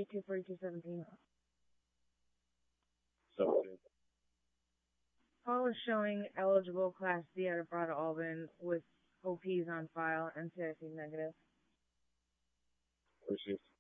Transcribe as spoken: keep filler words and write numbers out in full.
two forty-two seventeen. seventeen. Paul is showing eligible Class D out of Prada Alban with O Ps on file and C I C negative. Received.